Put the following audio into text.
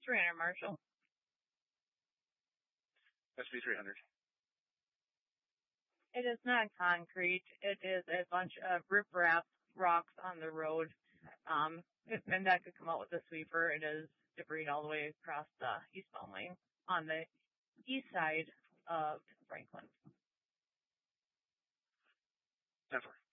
300, Marshall. SB 300. It is not concrete. It is a bunch of riprap rocks on the road. If PennDOT could come out with a sweeper, it is debris all the way across the eastbound lane on the east side of Franklin. 10-4.